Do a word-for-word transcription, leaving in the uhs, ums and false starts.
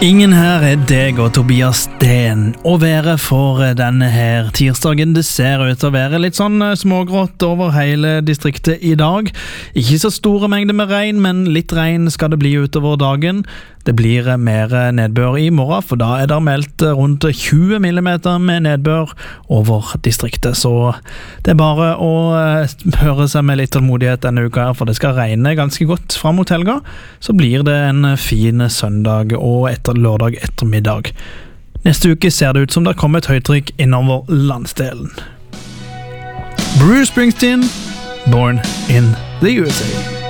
Ingen her er deg og Tobias Steen, og været for denne her tirsdagen, det ser ut til å være litt sånn smågrått over hele distriktet i dag. Ikke så store mengder med regn, men litt regn skal det bli utover dagen. Det blir mer nedbør i morgen, for da er det meldt rundt tjue millimeter med nedbør over distriktet. Så det er bare å høre seg med litt tålmodighet denne uka her, for det skal regne ganske godt frem mot helga. Så blir det en fin søndag og etter lørdag ettermiddag. Neste uke ser det ut som det kommer et høytrykk innover landsdelen. Bruce Springsteen, Born in the U S A.